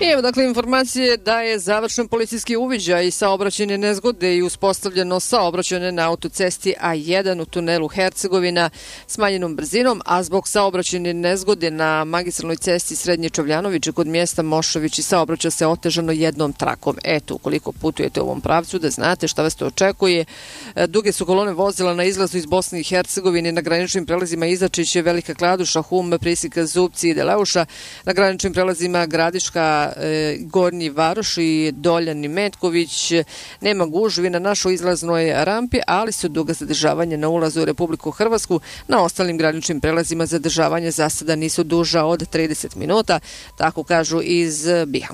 I evo dakle informacije da je završen policijski uviđaj saobraćajne nezgode i uspostavljeno saobraćajne na autocesti A1 u tunelu Hercegovina smanjenom brzinom, a zbog saobraćajne nezgode na magistralnoj cesti Srednji Čavljanović kod mjesta Mošović i saobraća se otežano jednom trakom. Eto, ukoliko putujete u ovom pravcu, da znate šta vas to očekuje. Duge su kolone vozila na izlazu iz Bosne i Hercegovine na graničnim prelazima Izačiće, Velika Kladuša, Hum, Prisika, Zupci i Deleuša, na graničnim prelazima Gradiška, Gornji Varoš i Doljani Metković. Nema gužvi na našoj izlaznoj rampi, ali su duga zadržavanja na ulazu u Republiku Hrvatsku. Na ostalim graničnim prelazima zadržavanja za sada nisu duža od 30 minuta, tako kažu iz BiH.